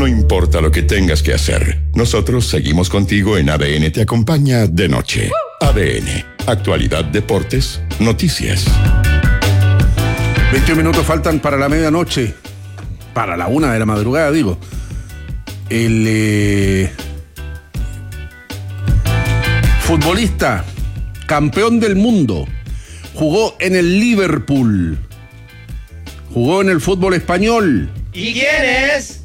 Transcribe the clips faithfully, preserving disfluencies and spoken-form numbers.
importa lo que tengas que hacer, nosotros seguimos contigo en A D N Te Acompaña de Noche. A D N, actualidad, deportes, noticias. veintiún minutos faltan para la medianoche. Para la una de la madrugada, digo. El eh, futbolista campeón del mundo jugó en el Liverpool. Jugó en el fútbol español. ¿Y quién es?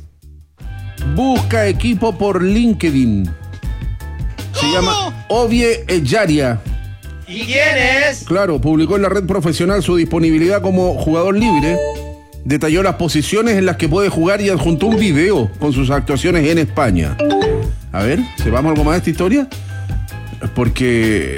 Busca equipo por LinkedIn. Se ¿Cómo? llama Ovie Ejaria. ¿Y quién es? Claro, publicó en la red profesional su disponibilidad como jugador libre. Detalló las posiciones en las que puede jugar y adjuntó un video con sus actuaciones en España. A ver, ¿sepamos algo más de esta historia? Porque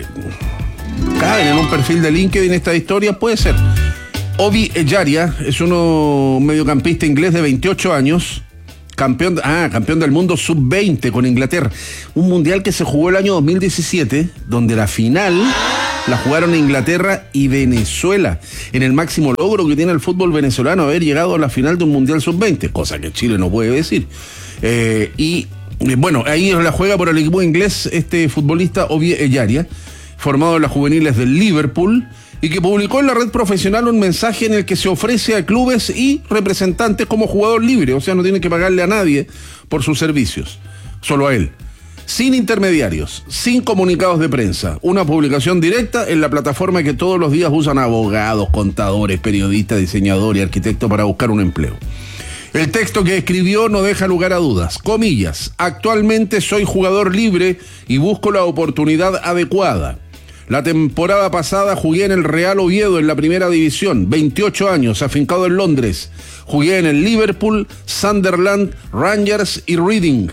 caben en un perfil de LinkedIn esta historia, puede ser. Ovie Ejaria es uno, un mediocampista inglés de veintiocho años, campeón, ah, campeón del mundo sub veinte con Inglaterra. Un mundial que se jugó el año dos mil diecisiete, donde la final la jugaron Inglaterra y Venezuela, en el máximo logro que tiene el fútbol venezolano, haber llegado a la final de un mundial sub veinte, cosa que Chile no puede decir. Eh, y bueno, ahí la juega por el equipo inglés este futbolista Ovie Ejaria, formado en las juveniles del Liverpool, y que publicó en la red profesional un mensaje en el que se ofrece a clubes y representantes como jugador libre, o sea, no tiene que pagarle a nadie por sus servicios, solo a él. Sin intermediarios, sin comunicados de prensa, una publicación directa en la plataforma que todos los días usan abogados, contadores, periodistas, diseñadores y arquitectos para buscar un empleo. El texto que escribió no deja lugar a dudas. Comillas, actualmente soy jugador libre y busco la oportunidad adecuada. La temporada pasada jugué en el Real Oviedo en la primera división, veintiocho años, afincado en Londres. Jugué en el Liverpool, Sunderland, Rangers y Reading.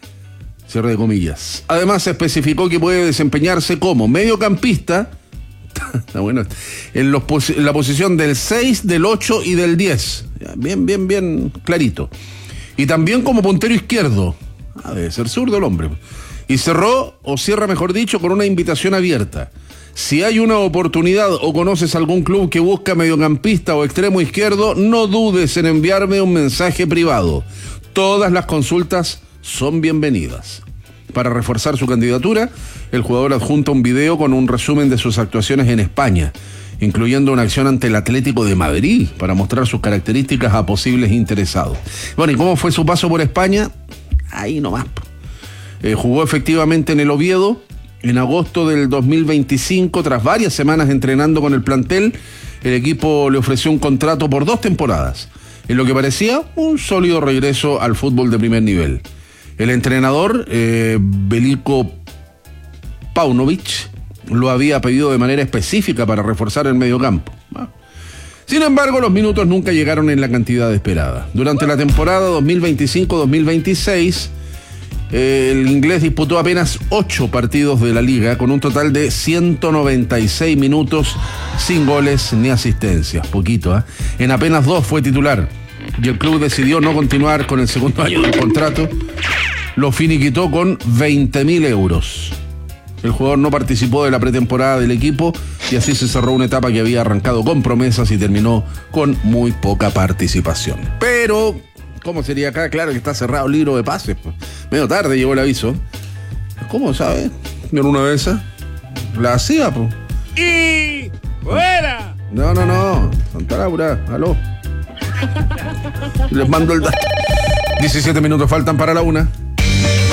Cierre de comillas. Además se especificó que puede desempeñarse como mediocampista, está bueno, en, los pos- en la posición del seis, del ocho y del diez. Bien, bien, bien clarito. Y también como puntero izquierdo. Ah, debe ser zurdo el hombre. Y cerró, o cierra mejor dicho, con una invitación abierta. Si hay una oportunidad o conoces algún club que busca mediocampista o extremo izquierdo, no dudes en enviarme un mensaje privado. Todas las consultas son bienvenidas. Para reforzar su candidatura, el jugador adjunta un video con un resumen de sus actuaciones en España, incluyendo una acción ante el Atlético de Madrid, para mostrar sus características a posibles interesados. Bueno, ¿y cómo fue su paso por España? Ahí nomás. Eh, jugó efectivamente en el Oviedo en agosto del dos mil veinticinco, tras varias semanas entrenando con el plantel. El equipo le ofreció un contrato por dos temporadas, en lo que parecía un sólido regreso al fútbol de primer nivel. El entrenador, eh, Veliko Paunovic, lo había pedido de manera específica para reforzar el mediocampo. Sin embargo, los minutos nunca llegaron en la cantidad esperada. Durante la temporada dos mil veinticinco dos mil veintiséis, eh, el inglés disputó apenas ocho partidos de la liga, con un total de ciento noventa y seis minutos, sin goles ni asistencias. Poquito, ¿eh? En apenas dos fue titular, y el club decidió no continuar con el segundo año del contrato. Lo finiquitó con veinte mil euros. El jugador no participó de la pretemporada del equipo y así se cerró una etapa que había arrancado con promesas y terminó con muy poca participación. Pero, ¿cómo sería acá? Claro que está cerrado el libro de pases. Pues. Medio tarde llegó el aviso. ¿Cómo sabe? En una de esas la hacía, pues. ¡Y fuera! No, no, no. Santa Laura, aló. Les mando el dato. diecisiete minutos faltan para la una.